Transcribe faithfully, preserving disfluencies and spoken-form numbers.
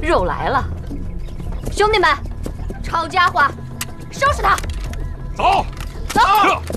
肉来了，兄弟们，抄家伙，收拾他！ 走， 走。